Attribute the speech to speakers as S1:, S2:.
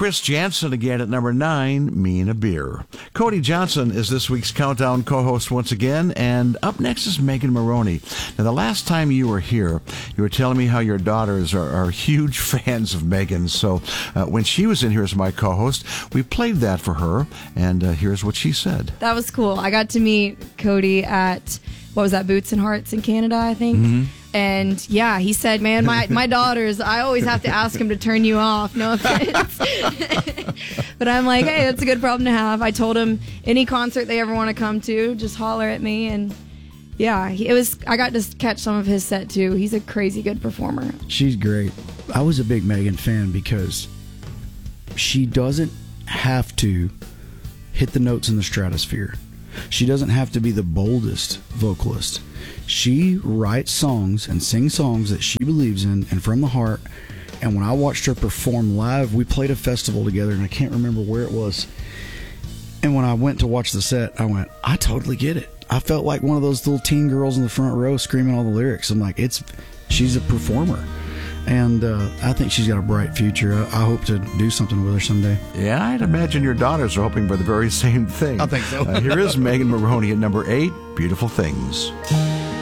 S1: Chris Jansen again at number 9, Me and a Beer. Cody Johnson is this week's Countdown co-host once again, and up next is Megan Maroney. Now, the last time you were here, you were telling me how your daughters are huge fans of Megan, so when she was in here as my co-host, we played that for her, and here's what she said.
S2: That was cool. I got to meet Cody at, what was that, Boots and Hearts in Canada, I think? Mm-hmm. And yeah, he said, man, my daughters, I always have to ask them to turn you off. No offense. But I'm like, hey, that's a good problem to have. I told him any concert they ever want to come to, just holler at me. And yeah, I got to catch some of his set too. He's a crazy good performer.
S3: She's great. I was a big Megan fan because she doesn't have to hit the notes in the stratosphere. She doesn't have to be the boldest vocalist. She writes songs and sings songs that she believes in and from the heart. And when I watched her perform live, we played a festival together, and I can't remember where it was. And when I went to watch the set, I went, I totally get it. I felt like one of those little teen girls in the front row screaming all the lyrics. I'm like, she's a performer. And I think she's got a bright future. I hope to do something with her someday.
S1: Yeah, I'd imagine your daughters are hoping for the very same thing.
S3: I think so.
S1: Here is Megan Maroney at number 8, Beautiful Things.